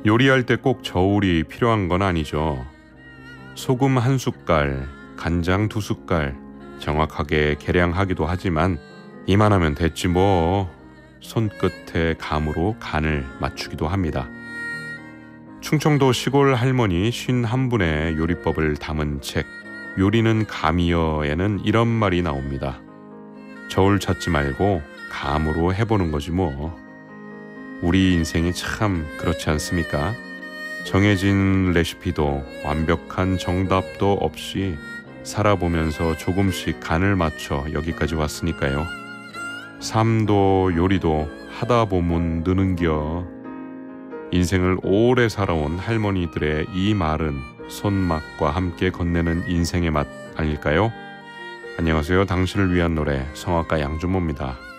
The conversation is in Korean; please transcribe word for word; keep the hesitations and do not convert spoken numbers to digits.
요리할 때 꼭 저울이 필요한 건 아니죠. 소금 한 숟갈, 간장 두 숟갈 정확하게 계량하기도 하지만 이만하면 됐지 뭐. 손끝에 감으로 간을 맞추기도 합니다. 충청도 시골 할머니 쉰한 분의 요리법을 담은 책 요리는 감이여에는 이런 말이 나옵니다. 저울 찾지 말고 감으로 해보는 거지 뭐. 우리 인생이 참 그렇지 않습니까? 정해진 레시피도 완벽한 정답도 없이 살아보면서 조금씩 간을 맞춰 여기까지 왔으니까요. 삶도 요리도 하다 보면 느는겨. 인생을 오래 살아온 할머니들의 이 말은 손맛과 함께 건네는 인생의 맛 아닐까요? 안녕하세요. 당신을 위한 노래 성악가 양준모입니다.